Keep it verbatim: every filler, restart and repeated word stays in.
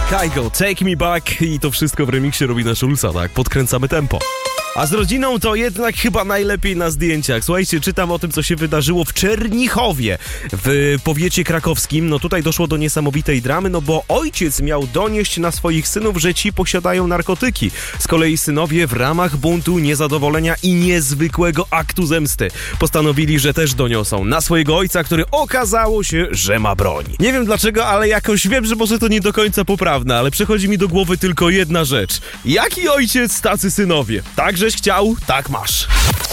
Kygo, Take Me Back i to wszystko w remiksie Robina Schulza, tak? Podkręcamy tempo. A z rodziną to jednak chyba najlepiej na zdjęciach. Słuchajcie, czytam o tym, co się wydarzyło w Czernichowie, w powiecie krakowskim. No tutaj doszło do niesamowitej dramy, no bo ojciec miał donieść na swoich synów, że ci posiadają narkotyki. Z kolei synowie w ramach buntu, niezadowolenia i niezwykłego aktu zemsty postanowili, że też doniosą na swojego ojca, który okazało się, że ma broń. Nie wiem dlaczego, ale jakoś wiem, że może to nie do końca poprawne, ale przychodzi mi do głowy tylko jedna rzecz. Jaki ojciec, tacy synowie. Tak żeś chciał, tak masz.